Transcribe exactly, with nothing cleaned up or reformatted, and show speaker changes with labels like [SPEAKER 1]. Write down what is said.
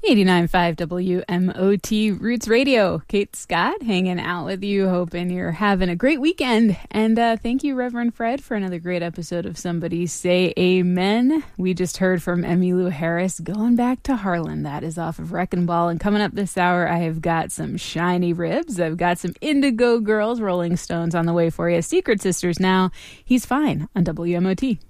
[SPEAKER 1] eighty-nine point five W M O T Roots Radio. Kate Scott hanging out with you, hoping you're having a great weekend. And uh, thank you, Reverend Fred, for another great episode of Somebody Say Amen. We just heard from Emmylou Harris, Going Back to Harlan. That is off of Wrecking Ball. And coming up this hour, I have got some Shiny Ribs. I've got some Indigo Girls, Rolling Stones on the way for you. Secret Sisters now. He's Fine on W M O T.